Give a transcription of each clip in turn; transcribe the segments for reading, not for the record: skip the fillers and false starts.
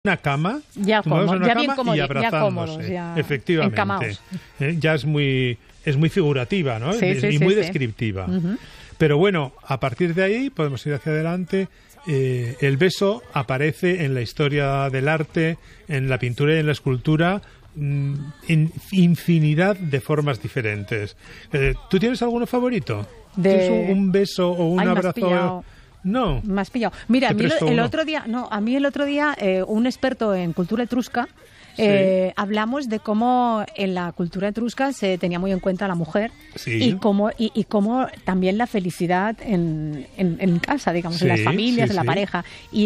una cama, ya bien cómodos, y abrazándose, efectivamente. Encamaos. Ya es muy figurativa, ¿no? Sí, muy descriptiva. Uh-huh. Pero bueno, a partir de ahí podemos ir hacia adelante. El beso aparece en la historia del arte, en la pintura y en la escultura, en infinidad de formas diferentes. ¿Tú tienes alguno favorito? ¿Tienes un beso o un abrazo? No. Me has pillado. Mira, a mí el otro día, un experto en cultura etrusca, hablamos de cómo en la cultura etrusca se tenía muy en cuenta a la mujer, y cómo también la felicidad en casa, digamos, en las familias, en la pareja. Y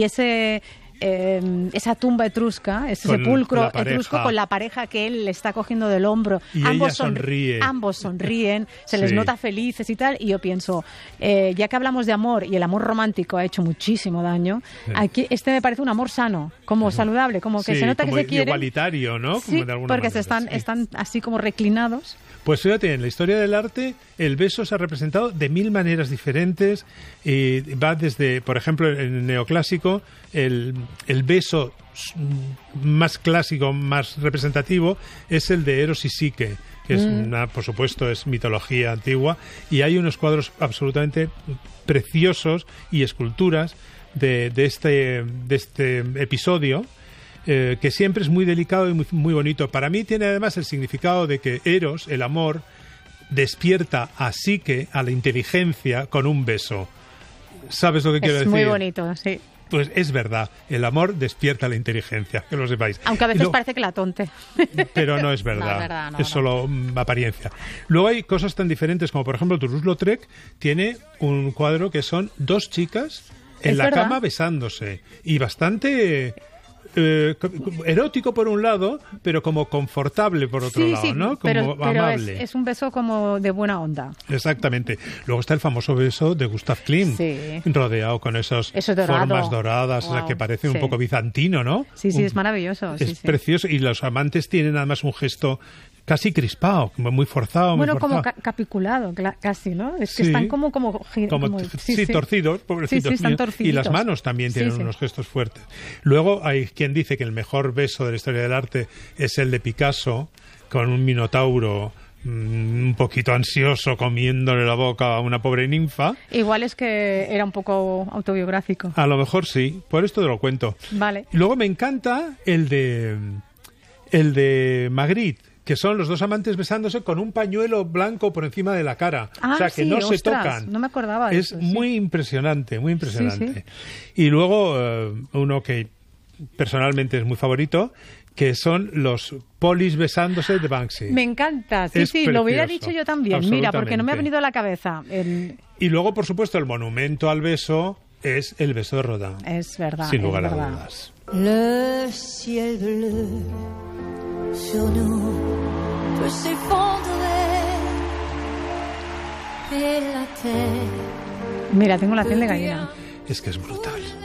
esa tumba etrusca, ese sepulcro etrusco con la pareja que él le está cogiendo del hombro. Y ambos sonríen. Ambos sonríen, se les nota felices y tal. Y yo pienso, ya que hablamos de amor y el amor romántico ha hecho muchísimo daño, aquí me parece un amor sano, como saludable, como que se nota que se quieren. Igualitario, ¿no? Sí, como de alguna porque manera, están así como reclinados. Pues fíjate, en la historia del arte el beso se ha representado de 1000 maneras diferentes. Va desde, por ejemplo, en el neoclásico, el beso más clásico, más representativo, es el de Eros y Psique, que es por supuesto, es mitología antigua, y hay unos cuadros absolutamente preciosos y esculturas de este episodio, que siempre es muy delicado y muy bonito. Para mí tiene además el significado de que Eros, el amor, despierta a Psique, a la inteligencia, con un beso. ¿Sabes lo que quiero decir? Es muy bonito, sí. Pues es verdad, el amor despierta la inteligencia, que lo sepáis. Aunque a veces parece que la tonte. Pero no es verdad, es solo apariencia. Luego hay cosas tan diferentes como, por ejemplo, Toulouse-Lautrec tiene un cuadro que son 2 chicas en la cama besándose, y bastante erótico por un lado, pero como confortable por otro lado, ¿no? Como amable. Es un beso como de buena onda. Exactamente. Luego está el famoso beso de Gustav Klimt, rodeado con esas formas doradas, wow, que parece un poco bizantino, ¿no? Sí, es maravilloso. Es precioso, y los amantes tienen además un gesto casi crispado, muy forzado. Bueno, muy forzado. como capiculado, casi, ¿no? Es que están como torcidos, pobrecitos míos. Están torciditos. Y las manos también tienen unos gestos fuertes. Luego hay quien dice que el mejor beso de la historia del arte es el de Picasso, con un minotauro un poquito ansioso comiéndole la boca a una pobre ninfa. Igual es que era un poco autobiográfico. A lo mejor sí, por esto te lo cuento. Vale. Y luego me encanta el de Magritte, que son los 2 amantes besándose con un pañuelo blanco por encima de la cara. O sea, que no se tocan. No me acordaba de eso. Es muy impresionante, muy impresionante. Y luego uno que personalmente es muy favorito, que son los polis besándose de Banksy. Me encanta, sí, lo hubiera dicho yo también. Mira, porque no me ha venido a la cabeza. Y luego, por supuesto, el monumento al beso es el beso de Rodin. Es verdad. Sin lugar a dudas. Le ciel bleu sur nous peut s'effondrer et la terre. Mira, tengo la piel de gallina. Es que es brutal.